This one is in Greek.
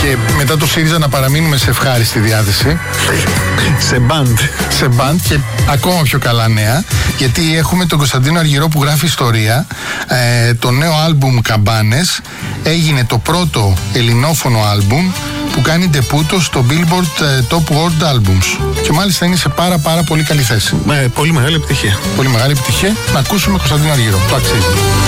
Και μετά το ΣΥΡΙΖΑ να παραμείνουμε σε ευχάριστη διάθεση. Σε μπαντ και ακόμα πιο καλά νέα. Γιατί έχουμε τον Κωνσταντίνο Αργυρό που γράφει ιστορία. Το νέο άλμπουμ Καμπάνες έγινε το πρώτο ελληνόφωνο άλμπουμ που κάνει ντεπούτο στο Billboard Top World Albums. Και μάλιστα είναι σε πάρα πολύ καλή θέση. Πολύ μεγάλη επιτυχία. Πολύ μεγάλη επιτυχία. Να ακούσουμε Κωνσταντίνο Αργυρό. Το αξίζει.